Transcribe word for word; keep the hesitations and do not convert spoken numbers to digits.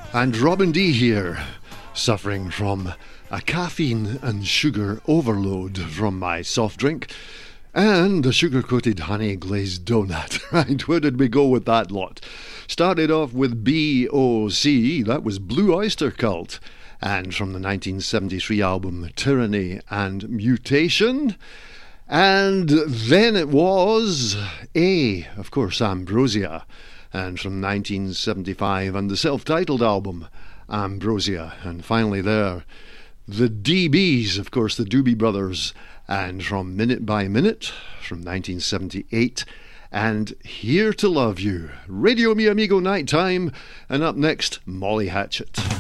And Robin D here, suffering from a caffeine and sugar overload from my soft drink and a sugar-coated honey glazed donut. Right, where did we go with that lot? Started off with B O C, that was Blue Oyster Cult, and from the nineteen seventy-three album Tyranny and Mutation. And then it was A, of course, Ambrosia, and from nineteen seventy-five, and the self-titled album Ambrosia. And finally there, the D Bs, of course, the Doobie Brothers, and from Minute by Minute from nineteen seventy-eight, and Here to Love You. Radio Mi Amigo Nighttime, and up next, Molly Hatchet.